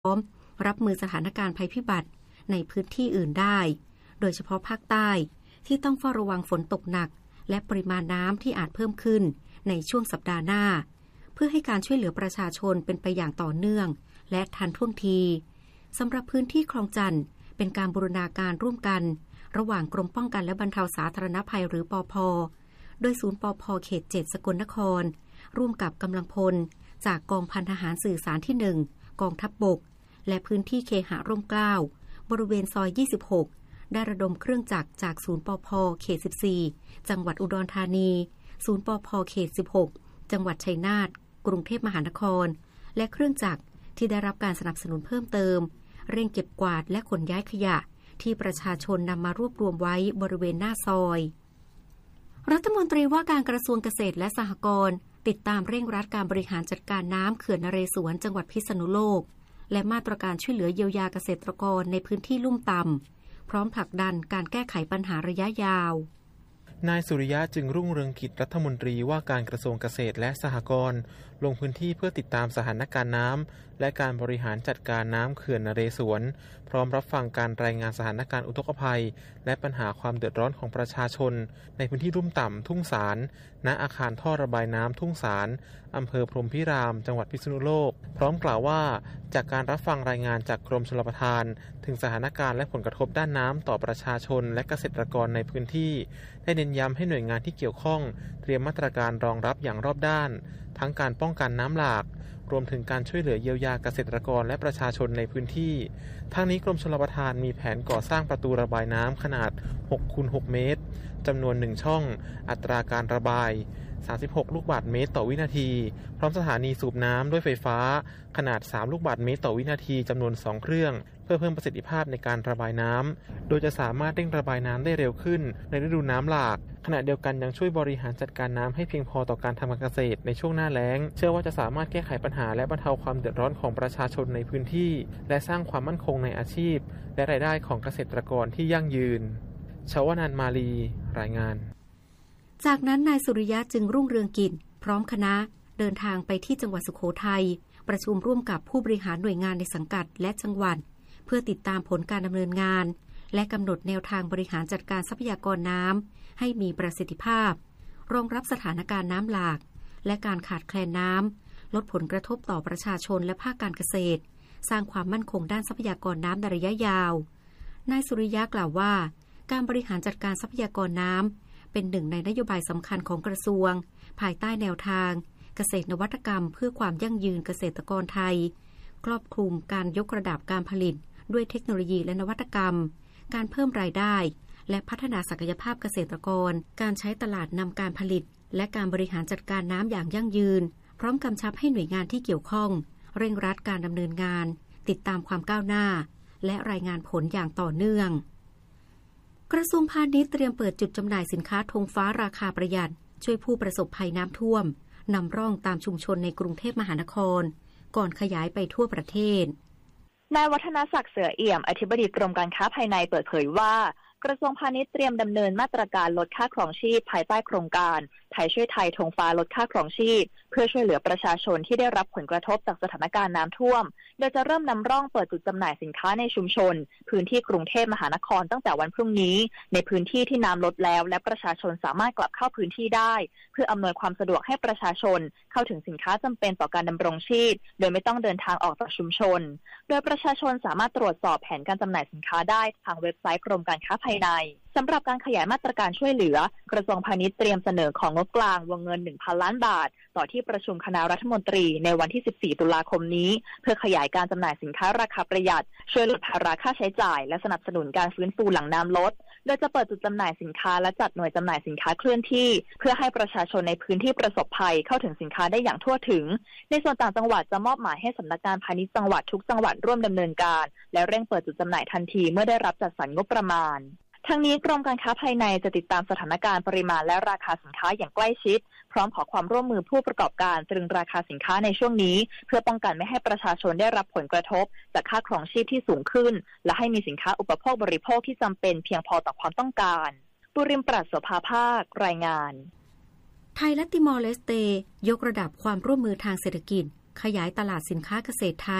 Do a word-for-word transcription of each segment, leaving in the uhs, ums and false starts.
พร้อมรับมือสถานการณ์ภัยพิบัติในพื้นที่อื่นได้โดยเฉพาะภาคใต้ที่ต้องเฝ้าระวังฝนตกหนักและปริมาณน้ำที่อาจเพิ่มขึ้นในช่วงสัปดาห์หน้าเพื่อให้การช่วยเหลือประชาชนเป็นไปอย่างต่อเนื่องและทันท่วงทีสำหรับพื้นที่คลองจันทน์เป็นการบูรณาการร่วมกันระหว่างกรมป้องกันและบรรเทาสาธารณภัยหรือปภ.โดยศูนย์ปภ.เขตเจ็ดสกลนครร่วมกับกำลังพลจากกองพันทหารสื่อสารที่หนึ่งกองทัพบกและพื้นที่เคหะร่มเกล้าบริเวณซอยยี่สิบหกได้ระดมเครื่องจักรจากศูนย์ปภ.เขตสิบสี่จังหวัดอุดรธานีศูนย์ปภ.เขตสิบหกจังหวัดชัยนาทกรุงเทพมหานครและเครื่องจักรที่ได้รับการสนับสนุนเพิ่มเติมเร่งเก็บกวาดและขนย้ายขยะที่ประชาชนนำมารวบรวมไว้บริเวณหน้าซอยรัฐมนตรีว่าการกระทรวงเกษตรและสหกรณ์ติดตามเร่งรัดการบริหารจัดการน้ำเขื่อนนเรศวรจังหวัดพิษณุโลกและมาตรการช่วยเหลือเยียวยาเกษตรกรในพื้นที่ลุ่มต่ำพร้อมผลักดันการแก้ไขปัญหาระยะยาวนายสุริยะจึงรุ่งเรืองกิจรัฐมนตรีว่าการกระทรวงเกษตรและสหกรณ์ลงพื้นที่เพื่อติดตามสถานการณ์น้ำและการบริหารจัดการน้ำเขื่อนนเรศวรพร้อมรับฟังการรายงานสถานการณ์อุทกภัยและปัญหาความเดือดร้อนของประชาชนในพื้นที่ลุ่มต่ำทุ่งสารณอาคารท่อระบายน้ำทุ่งสารอำเภอพรหมพิรามจังหวัดพิษณุโลกพร้อมกล่าวว่าจากการรับฟังรายงานจากกรมชลประทานถึงสถานการณ์และผลกระทบด้านน้ำต่อประชาชนและเกษตรกรในพื้นที่ได้เน้นย้ำให้หน่วยงานที่เกี่ยวข้องเตรียมมาตรการรองรับอย่างรอบด้านทั้งการป้องกันน้ำหลากรวมถึงการช่วยเหลือเยียวยาเกษตรกรและประชาชนในพื้นที่ทั้งนี้กรมชลประทานมีแผนก่อสร้างประตูระบายน้ำขนาด หกคูณหก เมตรจำนวนหนึ่งช่องอัตราการระบายสามสิบหกลูกบาศก์เมตรต่อวินาทีพร้อมสถานีสูบน้ำด้วยไฟฟ้าขนาดสามลูกบาศก์เมตรต่อวินาทีจำนวนสองเครื่องเพื่อเพิ่มประสิทธิภาพในการระบายน้ำโดยจะสามารถเร่งระบายน้ำได้เร็วขึ้นในฤดูน้ำหลากขณะเดียวกันยังช่วยบริหารจัดการน้ำให้เพียงพอต่อการทำการเกษตรในช่วงหน้าแล้งเชื่อว่าจะสามารถแก้ไขปัญหาและบรรเทาความเดือดร้อนของประชาชนในพื้นที่และสร้างความมั่นคงในอาชีพและรายได้ของเกษตรกรที่ยั่งยืนชวนันท์มาลีรายงานจากนั้นนายสุริยะจึงรุ่งเรืองกิจพร้อมคณะเดินทางไปที่จังหวัดสุโขทัยประชุมร่วมกับผู้บริหารหน่วยงานในสังกัดและจังหวัดเพื่อติดตามผลการดำเนินงานและกำหนดแนวทางบริหารจัดการทรัพยากรน้ำให้มีประสิทธิภาพรองรับสถานการณ์น้ำหลากและการขาดแคลนน้ำลดผลกระทบต่อประชาชนและภาคการเกษตรสร้างความมั่นคงด้านทรัพยากรน้ำในระยะยาวนายสุริยะกล่าวว่าการบริหารจัดการทรัพยากรน้ำเป็นหนึ่งในนโยบายสำคัญของกระทรวงภายใต้แนวทางเกษตรนวัตกรรมเพื่อความยั่งยืนเกษตรกรไทยครอบคลุมการยกระดับการผลิตด้วยเทคโนโลยีและนวัตกรรมการเพิ่มรายได้และพัฒนาศักยภาพเกษตรกรการใช้ตลาดนำการผลิตและการบริหารจัดการน้ำอย่างยั่งยืนพร้อมกำชับให้หน่วยงานที่เกี่ยวข้องเร่งรัดการดำเนินงานติดตามความก้าวหน้าและรายงานผลอย่างต่อเนื่องกระทรวงพาณิชย์เตรียมเปิดจุดจำหน่ายสินค้าธงฟ้าราคาประหยัดช่วยผู้ประสบภัยน้ำท่วมนำร่องตามชุมชนในกรุงเทพมหานครก่อนขยายไปทั่วประเทศนายวัฒนศักดิ์เสือเอี่ยมอธิบดีกรมการค้าภายในเปิดเผยว่ากระทรวงพาณิชย์เตรียมดำเนินมาตรการลดค่าครองชีพภายใต้โครงการไทยช่วยไทยธงฟ้าลดค่าครองชีพเพื่อช่วยเหลือประชาชนที่ได้รับผลกระทบจากสถานการณ์น้ำท่วมโดยจะเริ่มนำร่องเปิดจุดจำหน่ายสินค้าในชุมชนพื้นที่กรุงเทพมหานครตั้งแต่วันพรุ่งนี้ในพื้นที่ที่น้ำลดแล้วและประชาชนสามารถกลับเข้าพื้นที่ได้เพื่ออำนวยความสะดวกให้ประชาชนเข้าถึงสินค้าจำเป็นต่อการดำรงชีพโดยไม่ต้องเดินทางออกจากชุมชนโดยประชาชนสามารถตรวจสอบแผนการจำหน่ายสินค้าได้ทางเว็บไซต์กรมการค้าภายในสำหรับการขยายมาตรการช่วยเหลือกระทรวงพาณิชย์เตรียมเสนอของงบกลางวงเงิน หนึ่งพัน ล้านบาทต่อที่ประชุมคณะรัฐมนตรีในวันที่สิบสี่ตุลาคมนี้เพื่อขยายการจำหน่ายสินค้าราคาประหยัดช่วยลดภาระค่าใช้จ่ายและสนับสนุนการฟื้นฟูหลังน้ำลดโดยจะเปิดจุดจำหน่ายสินค้าและจัดหน่วยจำหน่ายสินค้าเคลื่อนที่เพื่อให้ประชาชนในพื้นที่ประสบภัยเข้าถึงสินค้าได้อย่างทั่วถึงในส่วนต่างจังหวัดจะมอบหมายให้สำนักงานพาณิชย์จังหวัดทุกจังหวัดร่วมดำเนินการและเร่งเปิดจุดจำหน่ายทันทีเมื่อได้รับจัดสรรงบประมาณทั้งนี้กรมการค้าภายในจะติดตามสถานการณ์ปริมาณและราคาสินค้าอย่างใกล้ชิดพร้อมขอความร่วมมือผู้ประกอบการตรึงราคาสินค้าในช่วงนี้เพื่อป้องกันไม่ให้ประชาชนได้รับผลกระทบจากค่าครองชีพที่สูงขึ้นและให้มีสินค้าอุปโภคบริโภคที่จำเป็นเพียงพอต่อความต้องการปุริมปรัชโสภาภาครายงานไทยและติมอร์เลสเตยกระดับความร่วมมือทางเศรษฐกิจขยายตลาดสินค้าเกษตรไทย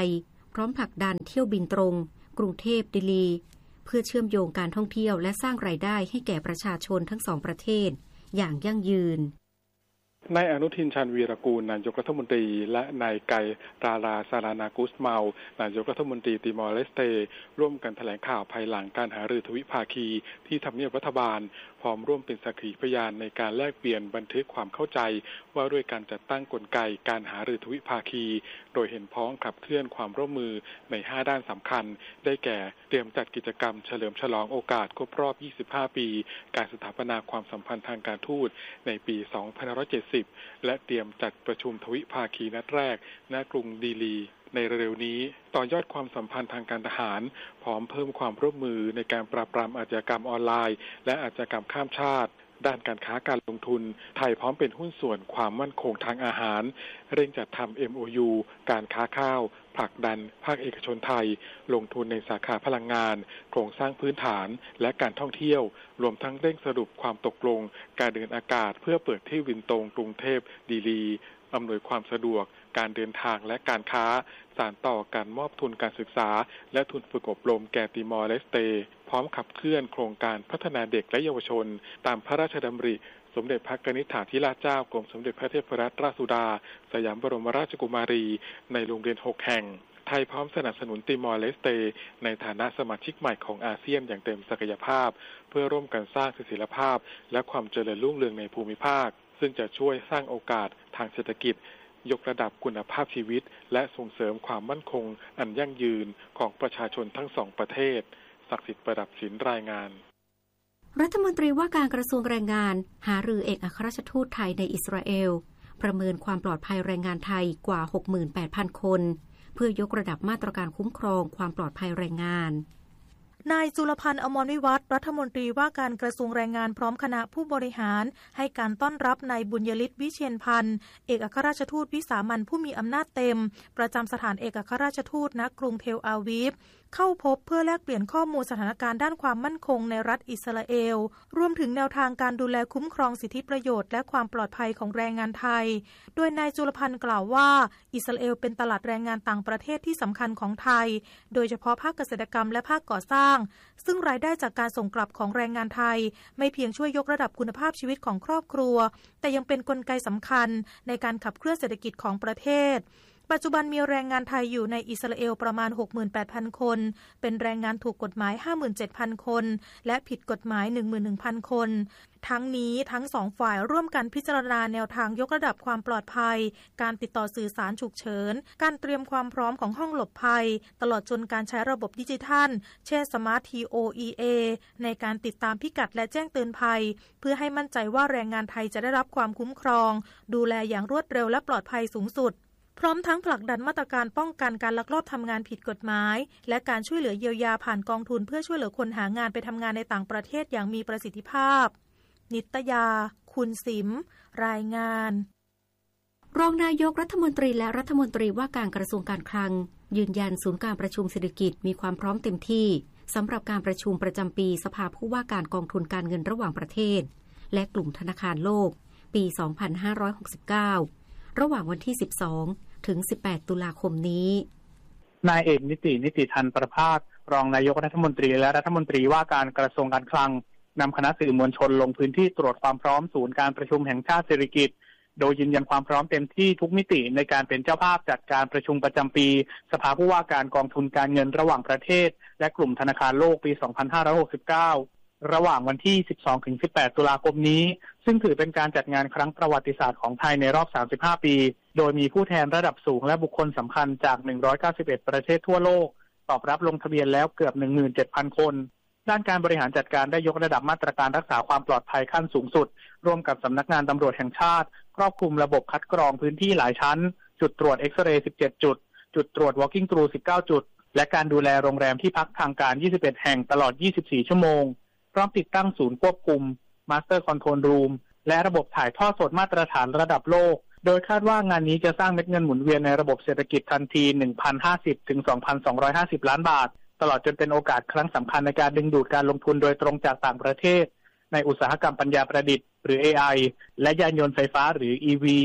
พร้อมผลักดันเที่ยวบินตรงกรุงเทพดิลีเพื่อเชื่อมโยงการท่องเที่ยวและสร้างรายได้ให้แก่ประชาชนทั้งสองประเทศอย่างยั่งยืนนายอนุทินชาญวีรกูลนายกรัฐมนตรีและนายไกราลาซารานากุสเมานายกรัฐมนตรีติมอร์เลสเตร่วมกันแถลงข่าวภายหลังการหารือทวิภาคีที่ทำเนียบรัฐบาลพร้อมร่วมเป็นสักขีพยานในการแลกเปลี่ยนบันทึกความเข้าใจว่าด้วยการจัดตั้งกลไกการหารือทวิภาคีโดยเห็นพ้องขับเคลื่อนความร่วมมือในห้าด้านสำคัญได้แก่เตรียมจัดกิจกรรมเฉลิมฉลองโอกาสครบรอบยี่สิบห้าปีการสถาปนาความสัมพันธ์ทางการทูตในปีสองพันห้าร้อยเจ็ดสิบและเตรียมจัดประชุมทวิภาคีนัดแรกณกรุงดีลีในเร็วๆนี้ต่อยอดความสัมพันธ์ทางการทหารพร้อมเพิ่มความร่วมมือในการปราบปรามอาชญากรรมออนไลน์และอาชญากรรมข้ามชาติด้านการค้าการลงทุนไทยพร้อมเป็นหุ้นส่วนความมั่นคงทางอาหารเร่งจัดทำ เอ็ม โอ ยู การค้าข้าวผลักดันภาคเอกชนไทยลงทุนในสาขาพลังงานโครงสร้างพื้นฐานและการท่องเที่ยวรวมทั้งเร่งสรุปความตกลงการเดินอากาศเพื่อเปิดที่วินตรงกรุงเทพดีลีอำนวยความสะดวกการเดินทางและการค้าสานต่อการมอบทุนการศึกษาและทุนฝึกอบรมแก่ติมอร์เลสเตพร้อมขับเคลื่อนโครงการพัฒนาเด็กและเยาวชนตามพระราชดำริสมเด็จพระกนิษฐาธิราชเจ้ากรมสมเด็จพระเทพรัตนราชสุดาสยามบรมราชกุมารีในโรงเรียนหกแห่งไทยพร้อมสนับสนุนติมอร์เลสเตในฐานะสมาชิกใหม่ของอาเซียนอย่างเต็มศักยภาพเพื่อร่วมกันสร้างเสถียรภาพและความเจริญรุ่งเรืองในภูมิภาคซึ่งจะช่วยสร้างโอกาสทางเศรษฐกิจยกระดับคุณภาพชีวิตและส่งเสริมความมั่นคงอันยั่งยืนของประชาชนทั้งสองประเทศศักดิ์สิทธิ์ประดับศิลป์รายงานรัฐมนตรีว่าการกระทรวงแรงงานหารือเอกอัครราชทูตไทยในอิสราเอลประเมินความปลอดภัยแรงงานไทยกว่า หกหมื่นแปดพัน คนเพื่อยกระดับมาตรการคุ้มครองความปลอดภัยแรงงานนายจุลพันธ์อมรวิวัฒน์รัฐมนตรีว่าการกระทรวงแรงงานพร้อมคณะผู้บริหารให้การต้อนรับนายบุญยฤทธิ์วิเชียรพันธ์เอกอัครราชทูตวิสามัญผู้มีอำนาจเต็มประจำสถานเอกอัครราชทูตณกรุงเทลอาวีฟเข้าพบเพื่อแลกเปลี่ยนข้อมูลสถานการณ์ด้านความมั่นคงในรัฐอิสราเอลรวมถึงแนวทางการดูแลคุ้มครองสิทธิประโยชน์และความปลอดภัยของแรงงานไทยโดยนายจุลพันธ์กล่าวว่าอิสราเอลเป็นตลาดแรงงานต่างประเทศที่สำคัญของไทยโดยเฉพาะภาคเกษตรกรรมและภาคก่อสร้างซึ่งรายได้จากการส่งกลับของแรงงานไทยไม่เพียงช่วยยกระดับคุณภาพชีวิตของครอบครัวแต่ยังเป็นกลไกสำคัญในการขับเคลื่อนเศรษฐกิจของประเทศปัจจุบันมีแรงงานไทยอยู่ในอิสราเอลประมาณ หกหมื่นแปดพัน คนเป็นแรงงานถูกกฎหมาย ห้าหมื่นเจ็ดพัน คนและผิดกฎหมาย หนึ่งหมื่นหนึ่งพัน คนทั้งนี้ทั้งสองฝ่ายร่วมกันพิจารณาแนวทางยกระดับความปลอดภัยการติดต่อสื่อสารฉุกเฉินการเตรียมความพร้อมของห้องหลบภัยตลอดจนการใช้ระบบดิจิทัลเช่น Smart ที โอ อี เอ ในการติดตามพิกัดและแจ้งเตือนภัยเพื่อให้มั่นใจว่าแรงงานไทยจะได้รับความคุ้มครองดูแลอย่างรวดเร็วและปลอดภัยสูงสุดพร้อมทั้งผลักดันมาตรการป้องกันการลักลอบทำงานผิดกฎหมายและการช่วยเหลือเยียวยาผ่านกองทุนเพื่อช่วยเหลือคนหางานไปทำงานในต่างประเทศอย่างมีประสิทธิภาพนิตยาคุณสิมรายงานรองนายกรัฐมนตรีและรัฐมนตรีว่าการกระทรวงการคลังยืนยันศูนย์การประชุมเศรษฐกิจมีความพร้อมเต็มที่สำหรับการประชุมประจำปีสภาผู้ว่าการกองทุนการเงินระหว่างประเทศและกลุ่มธนาคารโลกปีสองพันห้าร้อยหกสิบเก้าระหว่างวันที่สิบสองถึงสิบแปดตุลาคมนี้นายเอกนิตินิติธันประภาสรองนายกรัฐมนตรีและรัฐมนตรีว่าการกระทรวงการคลังนำคณะสื่อมวลชนลงพื้นที่ตรวจความพร้อมศูนย์การประชุมแห่งชาติเศรษฐกิจโดยยืนยันความพร้อมเต็มที่ทุกมิติในการเป็นเจ้าภาพจัดการประชุมประจำปีสภาผู้ว่าการกองทุนการเงินระหว่างประเทศและกลุ่มธนาคารโลกปีสองพันห้าร้อยหกสิบเก้าระหว่างวันที่สิบสองถึงสิบแปดตุลาคมนี้ซึ่งถือเป็นการจัดงานครั้งประวัติศาสตร์ของไทยในรอบสามสิบห้าปีโดยมีผู้แทนระดับสูงและบุคคลสำคัญจากหนึ่งร้อยเก้าสิบเอ็ดประเทศทั่วโลกตอบรับลงทะเบียนแล้วเกือบ หนึ่งหมื่นเจ็ดพัน คนด้านการบริหารจัดการได้ยกระดับมาตรการรักษาความปลอดภัยขั้นสูงสุดร่วมกับสำนักงานตำรวจแห่งชาติครอบคลุมระบบคัดกรองพื้นที่หลายชั้นจุดตรวจเอ็กซเรย์สิบเจ็ดจุดจุดตรวจ walking through สิบเก้าจุดและการดูแลโรงแรมที่พักทางการยี่สิบเอ็ดแห่งตลอดยี่สิบสี่ชั่วโมงพร้อมติดตั้งศูนย์ควบคุม Master Control Room และระบบถ่ายทอดสดมาตรฐานระดับโลกโดยคาดว่างานนี้จะสร้างเม็ดเงินหมุนเวียนในระบบเศรษฐกิจทันที หนึ่งพันห้าสิบถึงสองพันสองร้อยห้าสิบ ล้านบาทตลอดจนเป็นโอกาสครั้งสำคัญในการดึงดูดการลงทุนโดยตรงจากต่างประเทศในอุตสาหกรรมปัญญาประดิษฐ์หรือ เอ ไอ และยานยนต์ไฟฟ้าหรือ อี วี ค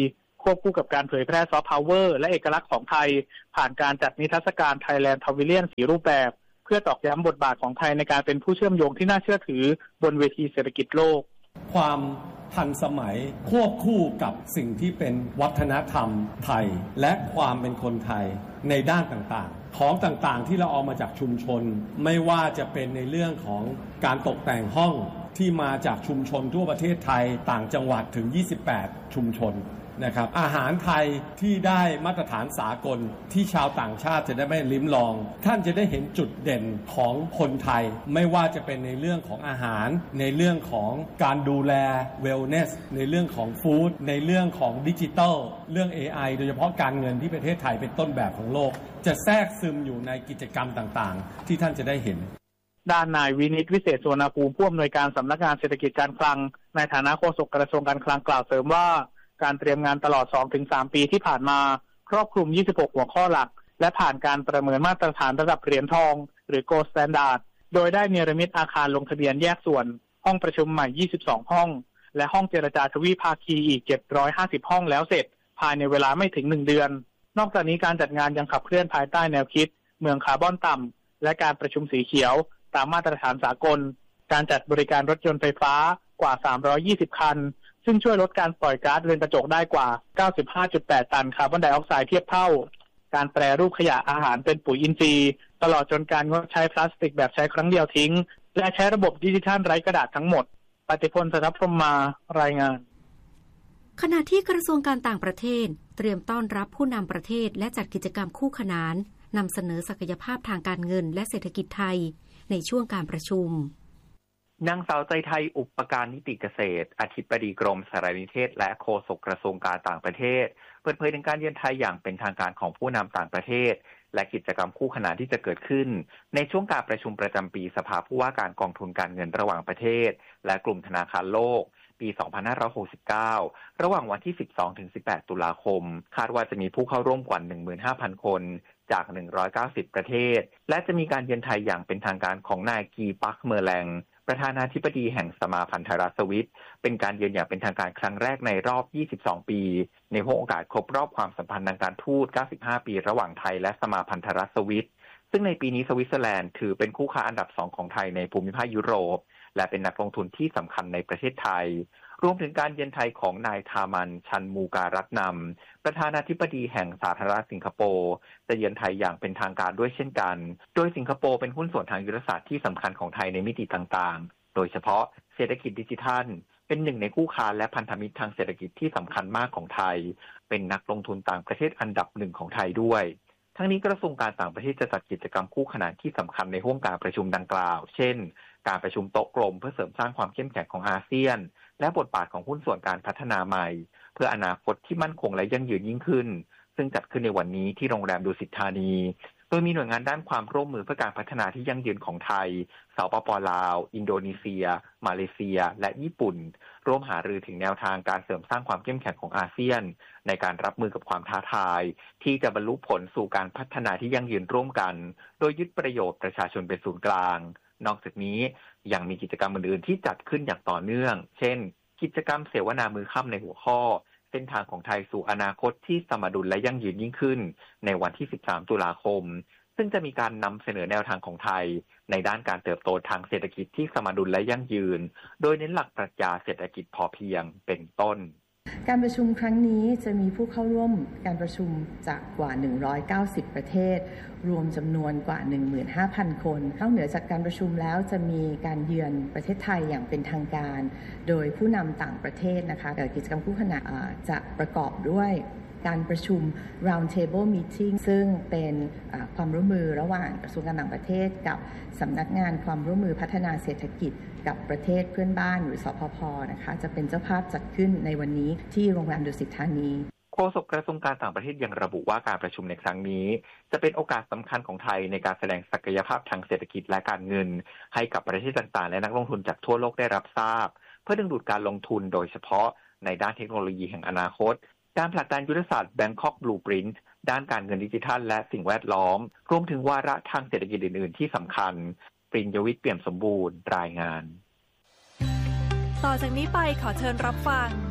ควบคู่กับการเผยแพร่ซอฟต์พาวเวอร์และเอกลักษณ์ของไทยผ่านการจัดนิทรรศการ Thailand Pavilion สี่รูปแบบเพื่อตอกย้ำบทบาทของไทยในการเป็นผู้เชื่อมโยงที่น่าเชื่อถือบนเวทีเศรษฐกิจโลกความทันสมัยควบคู่กับสิ่งที่เป็นวัฒนธรรมไทยและความเป็นคนไทยในด้านต่างๆของต่างๆที่เราเอามาจากชุมชนไม่ว่าจะเป็นในเรื่องของการตกแต่งห้องที่มาจากชุมชนทั่วประเทศไทยต่างจังหวัดถึงยี่สิบแปดชุมชนนะครับอาหารไทยที่ได้มาตรฐานสากลที่ชาวต่างชาติจะได้ไม่ลิ้มลองท่านจะได้เห็นจุดเด่นของคนไทยไม่ว่าจะเป็นในเรื่องของอาหารในเรื่องของการดูแลเวลเนสในเรื่องของฟู้ดในเรื่องของดิจิทัลเรื่อง เอ ไอ โดยเฉพาะการเงินที่ประเทศไทยเป็นต้นแบบของโลกจะแทรกซึมอยู่ในกิจกรรมต่างๆที่ท่านจะได้เห็นด้านนายวินิตวิเศษสุวรรณภูมิผู้อำนวยการสำนักงานเศรษฐกิจการคลังในฐานะโฆษกกระทรวงการคลังกล่าวเสริมว่าการเตรียมงานตลอด สองถึงสาม ปีที่ผ่านมาครอบคลุมยี่สิบหกหัวข้อหลักและผ่านการประเมินมาตรฐานระดับเหรียญทองหรือ Gold Standard โดยได้เนรมิตอาคารลงทะเบียนแยกส่วนห้องประชุมใหม่ยี่สิบสองห้องและห้องเจรจาทวิภาคีอีกเจ็ดร้อยห้าสิบห้องแล้วเสร็จภายในเวลาไม่ถึงหนึ่งเดือนนอกจากนี้การจัดงานยังขับเคลื่อนภายใต้แนวคิดเมืองคาร์บอนต่ำและการประชุมสีเขียวตามมาตรฐานสากลการจัดบริการรถยนต์ไฟฟ้ากว่าสามร้อยยี่สิบคันซึ่งช่วยลดการปล่อยก๊าซเรือนกระจกได้กว่า เก้าสิบห้าจุดแปด ตันคาร์บอนไดออกไซด์เทียบเท่าการแปรรูปขยะอาหารเป็นปุ๋ยอินทรีย์ตลอดจนการงดใช้พลาสติกแบบใช้ครั้งเดียวทิ้งและใช้ระบบดิจิทัลไร้กระดาษทั้งหมดปฏิพล สัทธพรหมมารายงานขณะที่กระทรวงการต่างประเทศเตรียมต้อนรับผู้นำประเทศและจัดกิจกรรมคู่ขนานนำเสนอศักยภาพทางการเงินและเศรษฐกิจไทยในช่วงการประชุมนางสาวใจไทยอุปการนิติเกษตรอธิบดีกรมสารนิเทศและโฆษกกระทรวงการต่างประเทศเปิดเผยถึงการเยือนไทยอย่างเป็นทางการของผู้นำต่างประเทศและกิจกรรมคู่ขนานที่จะเกิดขึ้นในช่วงการประชุมประจำปีสภาผู้ว่าการกองทุนการเงินระหว่างประเทศและกลุ่มธนาคารโลกปี สองพันห้าร้อยหกสิบเก้า ระหว่างวันที่ สิบสองถึงสิบแปด ตุลาคมคาดว่าจะมีผู้เข้าร่วมกว่า หนึ่งหมื่นห้าพัน คนจาก หนึ่งร้อยเก้าสิบ ประเทศและจะมีการเยือนไทยอย่างเป็นทางการของนายกีปักเมอร์แลงประธานาธิบดีแห่งสมาพันธรัฐสวิสเป็นการเยือนอย่างเป็นทางการครั้งแรกในรอบยี่สิบสองปีในโอกาสครบรอบความสัมพันธ์ทางการทูตเก้าสิบห้าปีระหว่างไทยและสมาพันธรัฐสวิสซึ่งในปีนี้สวิตเซอร์แลนด์ถือเป็นคู่ค้าอันดับสองของไทยในภูมิภาคยุโรปและเป็นนักลงทุนที่สำคัญในประเทศไทยรวมถึงการเยือนไทยของนายทามันชันมูการัตนำประธานาธิบดีแห่งสาธารณรัฐสิงคโปร์จะเยือนไทยอย่างเป็นทางการด้วยเช่นกันโดยสิงคโปร์เป็นหุ้นส่วนทางยุทธศาสตร์ที่สำคัญของไทยในมิติต่างๆโดยเฉพาะเศรษฐกิจดิจิทัลเป็นหนึ่งในคู่ค้าและพันธมิตรทางเศรษฐกิจที่สำคัญมากของไทยเป็นนักลงทุนต่างประเทศอันดับหนึ่งของไทยด้วยทั้งนี้กระทรวงการต่างประเทศจะจัดกิจกรรมคู่ขนานที่สำคัญในห้วงการประชุมดังกล่าวเช่นการประชุมโต๊ะกลมเพื่อเสริมสร้างความเข้มแข็งของอาเซียนและบทบาทของหุ้นส่วนการพัฒนาใหม่เพื่ออนาคตที่มั่นคงและยั่งยืนยิ่งขึ้นซึ่งจัดขึ้นในวันนี้ที่โรงแรมดุสิตธานีโดยมีหน่วยงานด้านความร่วมมือเพื่อการพัฒนาที่ยั่งยืนของไทยสปป.ลาวอินโดนีเซียมาเลเซียและญี่ปุ่นร่วมหารือถึงแนวทางการเสริมสร้างความเข้มแข็งของอาเซียนในการรับมือกับความท้าทายที่จะบรรลุผลสู่การพัฒนาที่ยั่งยืนร่วมกันโดยยึดประโยชน์ประชาชนเป็นศูนย์กลางนอกจากนี้ยังมีกิจกรรมอื่นๆที่จัดขึ้นอย่างต่อเนื่องเช่นกิจกรรมเสวนามือค่ำในหัวข้อเส้นทางของไทยสู่อนาคตที่สมดุลและยั่งยืนยิ่งขึ้นในวันที่สิบสามตุลาคมซึ่งจะมีการนำเสนอแนวทางของไทยในด้านการเติบโตทางเศรษฐกิจที่สมดุลและยั่งยืนโดยเน้นหลักปรัชญาเศรษฐกิจพอเพียงเป็นต้นการประชุมครั้งนี้จะมีผู้เข้าร่วมการประชุมจากกว่าหนึ่งร้อยเก้าสิบประเทศรวมจำนวนกว่า หนึ่งหมื่นห้าพัน คนนอกเหนือจากการประชุมแล้วจะมีการเยือนประเทศไทยอย่างเป็นทางการโดยผู้นำต่างประเทศนะคะกิจกรรมคู่ขนานจะประกอบด้วยการประชุม round table meeting ซึ่งเป็นความร่วมมือระหว่างกระทรวงการต่างประเทศกับสำนักงานความร่วมมือพัฒนาเศรษฐกิจกับประเทศเพื่อนบ้านหรือสพพนะคะจะเป็นเจ้าภาพจัดขึ้นในวันนี้ที่โรงแรมดุสิตธานีโฆษกกระทรวงการต่างประเทศยังระบุว่าการประชุมในครั้งนี้จะเป็นโอกาสสำคัญของไทยในการแสดงศักยภาพทางเศรษฐกิจและการเงินให้กับประเทศต่างๆและนักลงทุนจากทั่วโลกได้รับทราบเพื่อดึงดูดการลงทุนโดยเฉพาะในด้านเทคโนโลยีแห่งอนาคตการผลักดันยุทธศาสตร์ Bangkok Blueprint ด้านการเงินดิจิทัลและสิ่งแวดล้อมรวมถึงวาระทางเศรษฐกิจอื่นๆที่สำคัญปริญญวิทย์เปี่ยมสมบูรณ์รายงานต่อจากนี้ไปขอเชิญรับฟัง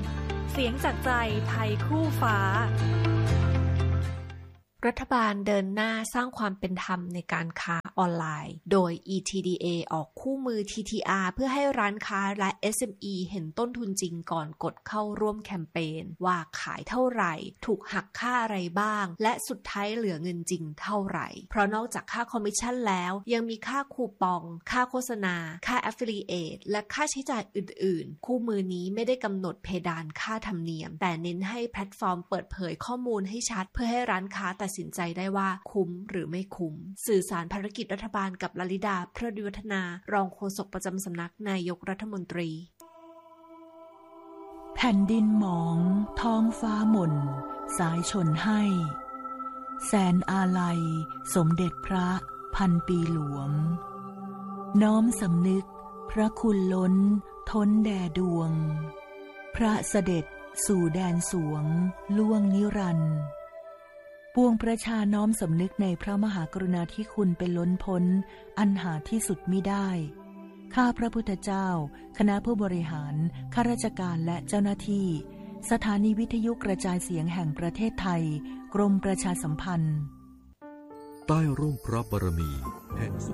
เสียงจากใจไทยคู่ฟ้ารัฐบาลเดินหน้าสร้างความเป็นธรรมในการค้าออนไลน์โดย อี ที ดี เอ ออกคู่มือ ที ที อาร์ เพื่อให้ร้านค้าและ เอส เอ็ม อี เห็นต้นทุนจริงก่อนกดเข้าร่วมแคมเปญว่าขายเท่าไหร่ถูกหักค่าอะไรบ้างและสุดท้ายเหลือเงินจริงเท่าไหร่เพราะนอกจากค่าคอมมิชชั่นแล้วยังมีค่าคูปองค่าโฆษณาค่า Affiliate และค่าใช้จ่ายอื่นๆคู่มือนี้ไม่ได้กำหนดเพดานค่าธรรมเนียมแต่เน้นให้แพลตฟอร์มเปิดเผยข้อมูลให้ชัดเพื่อให้ร้านค้าตัดสินใจได้ว่าคุ้มหรือไม่คุ้มสื่อสารภารกิจรัฐบาลกับลลิดาพระดิวัฒนารองโฆษกประจำสำนักนายกรัฐมนตรีแผ่นดินหมองท้องฟ้าหม่นสายชนให้แสนอาลัยสมเด็จพระพันปีหลวงน้อมสำนึกพระคุณล้นท้นแด่ดวงพระเสด็จสู่แดนสวงล่วงนิรันดร์ปวงประชาน้อมสำนึกในพระมหากรุณาธิคุณเป็นล้นพ้นอันหาที่สุดมิได้ข้าพระพุทธเจ้าคณะผู้บริหารข้าราชการและเจ้าหน้าที่สถานีวิทยุกระจายเสียงแห่งประเทศไทยกรมประชาสัมพันธ์ใต้ร่มพระบารมีแห่ง